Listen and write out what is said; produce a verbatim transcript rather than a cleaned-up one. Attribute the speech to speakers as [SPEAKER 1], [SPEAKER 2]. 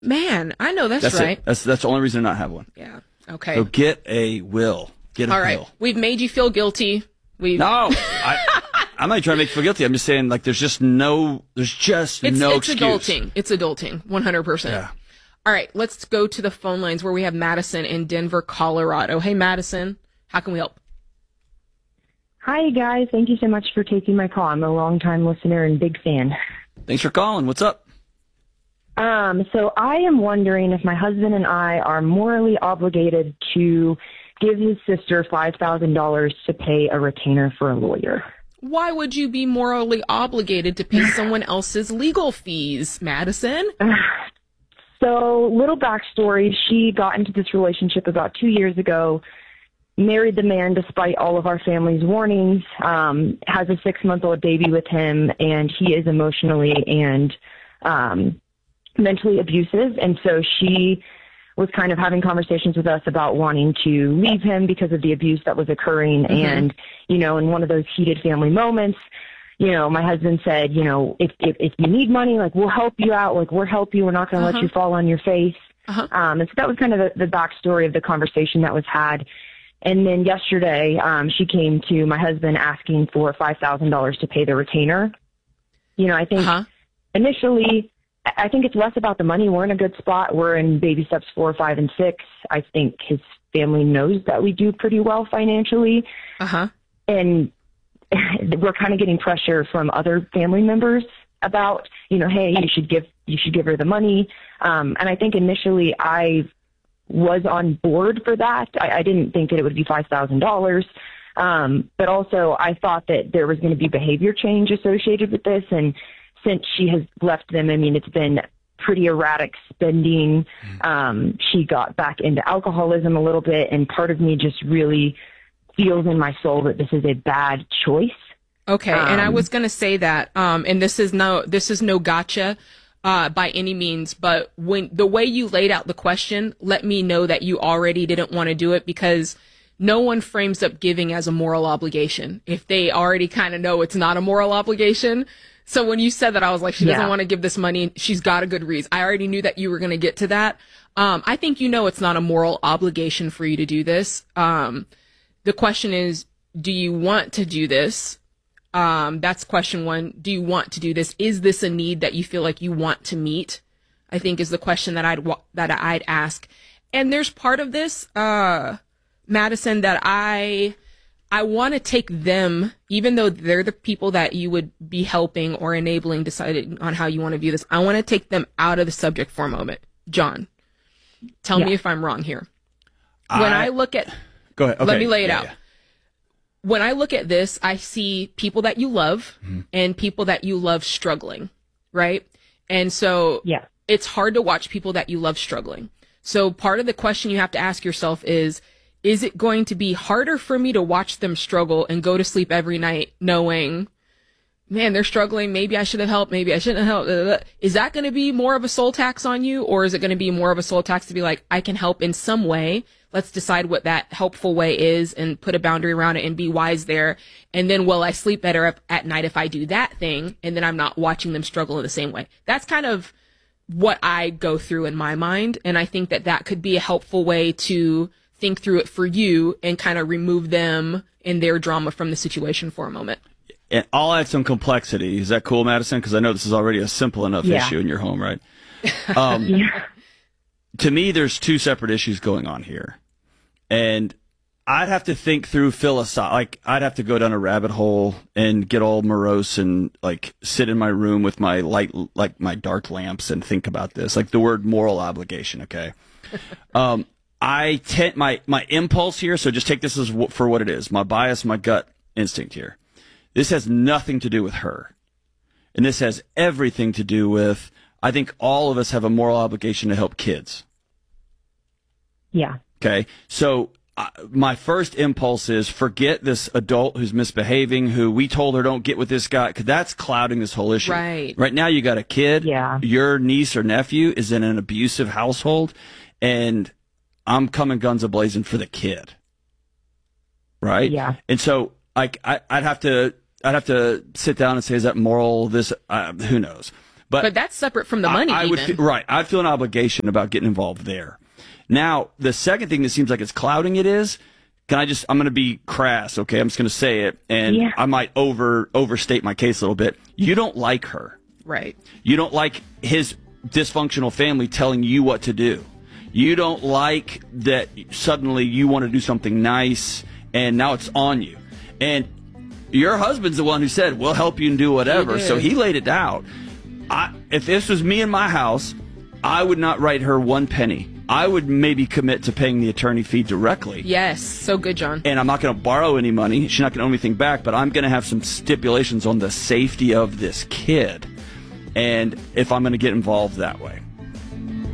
[SPEAKER 1] Man, I know that's,
[SPEAKER 2] That's
[SPEAKER 1] right.
[SPEAKER 2] it. That's that's the only reason to not have one.
[SPEAKER 1] Yeah. Okay.
[SPEAKER 2] So get a will. Get a
[SPEAKER 1] All right.
[SPEAKER 2] will.
[SPEAKER 1] We've made you feel guilty. We've
[SPEAKER 2] No, I, I'm not trying to make you feel guilty. I'm just saying, like, there's just no, there's just
[SPEAKER 1] it's,
[SPEAKER 2] no
[SPEAKER 1] it's
[SPEAKER 2] excuse.
[SPEAKER 1] adulting. It's adulting. one hundred percent.
[SPEAKER 2] Yeah.
[SPEAKER 1] All right. Let's go to the phone lines where we have Madison in Denver, Colorado. Hey, Madison. How can we help?
[SPEAKER 3] Hi, guys. Thank you so much for taking my call. I'm a long-time listener and big fan.
[SPEAKER 2] Thanks for calling. What's up?
[SPEAKER 3] Um, so I am wondering if my husband and I are morally obligated to give his sister five thousand dollars to pay a retainer for a lawyer.
[SPEAKER 1] Why would you be morally obligated to pay someone else's legal fees, Madison?
[SPEAKER 3] So, little backstory. She got into this relationship about two years ago, married the man despite all of our family's warnings, um, has a six-month-old baby with him, and he is emotionally and um, mentally abusive. And so she was kind of having conversations with us about wanting to leave him because of the abuse that was occurring. Mm-hmm. And, you know, in one of those heated family moments, you know, my husband said, you know, if, if, if you need money, like, we'll help you out. Like, we'll help you. We're not going to uh-huh. let you fall on your face. Uh-huh. Um, and so that was kind of the, the backstory of the conversation that was had. And then yesterday, um, she came to my husband asking for five thousand dollars to pay the retainer. You know, I think uh-huh. initially, I think it's less about the money. We're in a good spot. We're in baby steps four, five, and six. I think his family knows that we do pretty well financially. Uh-huh. And we're kind of getting pressure from other family members about, you know, hey, you should give, you should give her the money. Um, and I think initially I was on board for that. I, I didn't think that it would be five thousand dollars. Um, but also I thought that there was going to be behavior change associated with this. And since she has left them, I mean, it's been pretty erratic spending. Um, she got back into alcoholism a little bit, and part of me just really feels in my soul that this is a bad choice.
[SPEAKER 1] Okay,
[SPEAKER 3] um,
[SPEAKER 1] and I was going to say that, um, and this is no, this is no gotcha uh, by any means, but when the way you laid out the question, let me know that you already didn't want to do it, because no one frames up giving as a moral obligation if they already kind of know it's not a moral obligation. So when you said that, I was like, she doesn't yeah. want to give this money. She's got a good reason. I already knew that you were going to get to that. Um, I think you know it's not a moral obligation for you to do this. Um, the question is, do you want to do this? Um, that's question one. Do you want to do this? Is this a need that you feel like you want to meet? I think is the question that I'd, that I'd ask. And there's part of this, uh, Madison, that I, I want to take them, even though they're the people that you would be helping or enabling, deciding on how you want to view this. I want to take them out of the subject for a moment. John, tell yeah. me if I'm wrong here. When I, I look at,
[SPEAKER 2] go ahead. Okay.
[SPEAKER 1] Let me lay it
[SPEAKER 2] yeah,
[SPEAKER 1] out.
[SPEAKER 2] Yeah.
[SPEAKER 1] When I look at this, I see people that you love
[SPEAKER 2] mm-hmm.
[SPEAKER 1] and people that you love struggling, right? And so
[SPEAKER 3] yeah.
[SPEAKER 1] it's hard to watch people that you love struggling. So part of the question you have to ask yourself is, is it going to be harder for me to watch them struggle and go to sleep every night knowing, man, they're struggling. Maybe I should have helped. Maybe I shouldn't have helped. Is that going to be more of a soul tax on you? Or is it going to be more of a soul tax to be like, I can help in some way. Let's decide what that helpful way is and put a boundary around it and be wise there. And then will I sleep better at night if I do that thing? And then I'm not watching them struggle in the same way. That's kind of what I go through in my mind. And I think that that could be a helpful way to think through it for you and kind of remove them and their drama from the situation for a moment.
[SPEAKER 2] And I'll add some complexity. Is that cool, Madison? Because I know this is already a simple enough
[SPEAKER 3] yeah.
[SPEAKER 2] issue in your home, right? Um,
[SPEAKER 3] yeah.
[SPEAKER 2] To me, there's two separate issues going on here. And I'd have to think through philosoph- like I'd have to go down a rabbit hole and get all morose and like sit in my room with my light, like my dark lamps and think about this, like the word moral obligation. Okay. um, I tend my, my impulse here. So just take this as w- for what it is. My bias, my gut instinct here. This has nothing to do with her. And this has everything to do with, I think all of us have a moral obligation to help kids.
[SPEAKER 3] Yeah.
[SPEAKER 2] Okay. So uh, my first impulse is forget this adult who's misbehaving, who we told her don't get with this guy, because that's clouding this whole issue.
[SPEAKER 1] Right.
[SPEAKER 2] Right now you got a kid.
[SPEAKER 3] Yeah.
[SPEAKER 2] Your niece or nephew is in an abusive household, and I'm coming guns a-blazing for the kid. Right?
[SPEAKER 3] Yeah.
[SPEAKER 2] And so like I, I'd have to I'd have to sit down and say, is that moral? This uh, who knows? But,
[SPEAKER 1] but that's separate from the money.
[SPEAKER 2] I, I would
[SPEAKER 1] even.
[SPEAKER 2] feel, right. I feel an obligation about getting involved there. Now, the second thing that seems like it's clouding it is, can I just, I'm going to be crass, okay? I'm just going to say it, and
[SPEAKER 3] Yeah.
[SPEAKER 2] I might over overstate my case a little bit. You don't like her.
[SPEAKER 1] Right.
[SPEAKER 2] You don't like his dysfunctional family telling you what to do. You don't like that suddenly you want to do something nice, and now it's on you. And your husband's the one who said, we'll help you and do whatever.
[SPEAKER 1] He
[SPEAKER 2] So
[SPEAKER 1] did.
[SPEAKER 2] he laid it out. I, if this was me in my house, I would not write her one penny. I would maybe commit to paying the attorney fee directly.
[SPEAKER 1] Yes. So good, John.
[SPEAKER 2] And I'm not going to borrow any money. She's not going to owe me anything back, but I'm going to have some stipulations on the safety of this kid and if I'm going to get involved that way.